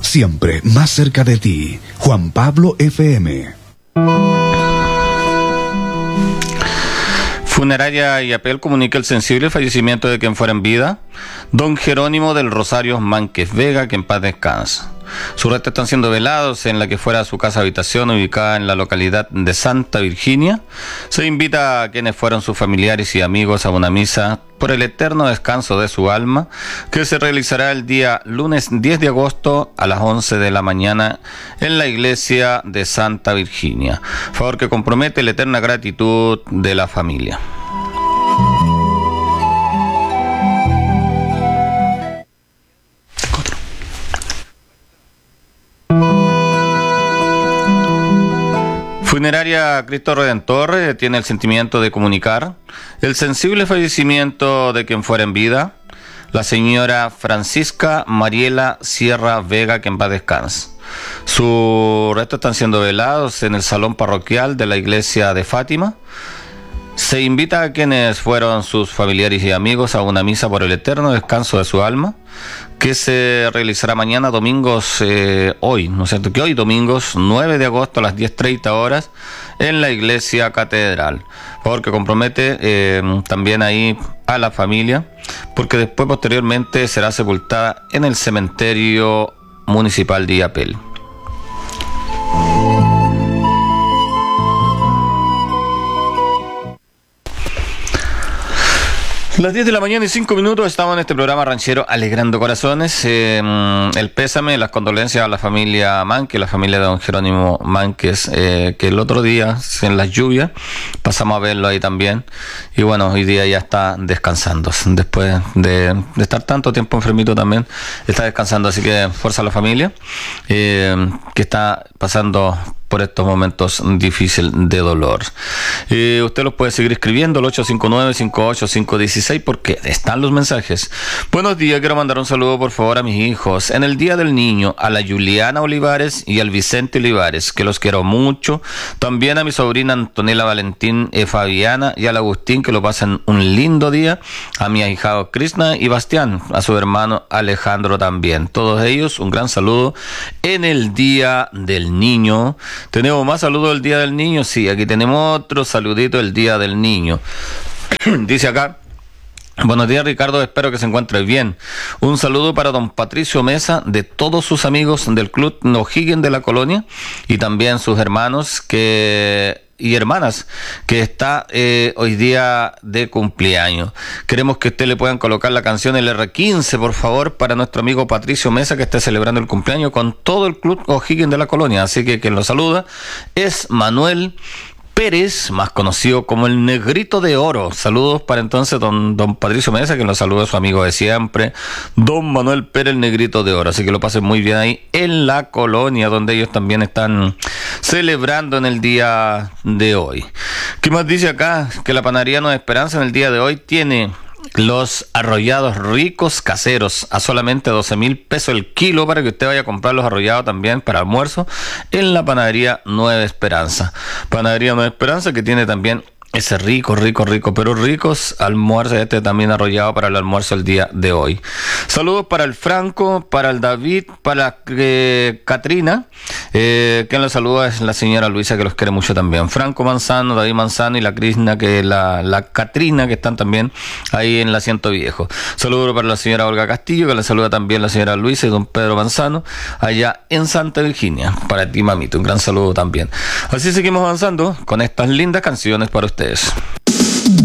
siempre más cerca de ti. Juan Pablo FM. Funeraria Illapel comunica el sensible fallecimiento de quien fuera en vida, don Jerónimo del Rosario Mánquez Vega, que en paz descanse. Sus restos están siendo velados en la que fuera su casa habitación ubicada en la localidad de Santa Virginia. Se invita a quienes fueron sus familiares y amigos a una misa por el eterno descanso de su alma, que se realizará el día lunes 10 de agosto a las 11 de la mañana en la iglesia de Santa Virginia. Favor que compromete la eterna gratitud de la familia. Funeraria Cristo Redentor tiene el sentimiento de comunicar el sensible fallecimiento de quien fuera en vida, la señora Francisca Mariela Sierra Vega, que en paz descanse. Sus restos están siendo velados en el salón parroquial de la iglesia de Fátima. Se invita a quienes fueron sus familiares y amigos a una misa por el eterno descanso de su alma, que se realizará mañana domingos, hoy, ¿no es cierto? Que hoy domingos 9 de agosto a las 10:30 horas en la iglesia catedral. Porque compromete también ahí a la familia, porque después posteriormente será sepultada en el cementerio municipal de Illapel. Las 10 de la mañana y 5 minutos estamos en este programa ranchero Alegrando Corazones. El pésame, las condolencias a la familia Mánquez, la familia de don Jerónimo Mánquez, que el otro día, en las lluvias, pasamos a verlo ahí también. Y bueno, hoy día ya está descansando. Después de estar tanto tiempo enfermito también, está descansando. Así que fuerza a la familia, que está pasando por estos momentos difíciles de dolor. Usted los puede seguir escribiendo al 859-58516 porque están los mensajes. Buenos días, quiero mandar un saludo por favor a mis hijos en el Día del Niño, a la Juliana Olivares y al Vicente Olivares, que los quiero mucho. También a mi sobrina Antonella Valentín Fabiana y al Agustín, que lo pasen un lindo día. A mi ahijado Krishna y Bastián, a su hermano Alejandro también. Todos ellos un gran saludo en el Día del Niño. ¿Tenemos más saludos del Día del Niño? Sí, aquí tenemos otro saludito del Día del Niño. Dice acá: buenos días, Ricardo, espero que se encuentre bien. Un saludo para don Patricio Mesa, de todos sus amigos del Club O'Higgins de la Colonia, y también sus hermanos y hermanas, que está hoy día de cumpleaños. Queremos que usted le puedan colocar la canción el R15, por favor, para nuestro amigo Patricio Mesa, que está celebrando el cumpleaños con todo el Club O'Higgins de la Colonia. Así que quien lo saluda es Manuel Pérez, más conocido como el Negrito de Oro. Saludos para entonces don Patricio Mesa, que nos saluda a su amigo de siempre, don Manuel Pérez, el Negrito de Oro. Así que lo pasen muy bien ahí en la Colonia, donde ellos también están celebrando en el día de hoy. ¿Qué más dice acá? Que la panadería Nueva Esperanza en el día de hoy tiene los arrollados ricos caseros a solamente 12,000 pesos el kilo, para que usted vaya a comprar los arrollados también para almuerzo en la panadería Nueva Esperanza. Panadería Nueva Esperanza, que tiene también ese rico, pero ricos almuerzos, también arrollado para el almuerzo el día de hoy. Saludos para el Franco, para el David, para Katrina, quien los saluda es la señora Luisa, que los quiere mucho también. Franco Manzano, David Manzano y la Krishna, que la Katrina, que están también ahí en el asiento viejo. Saludos para la señora Olga Castillo, que le saluda también la señora Luisa y don Pedro Manzano, allá en Santa Virginia. Para ti, mamito, un gran saludo también. Así seguimos avanzando con estas lindas canciones para ustedes.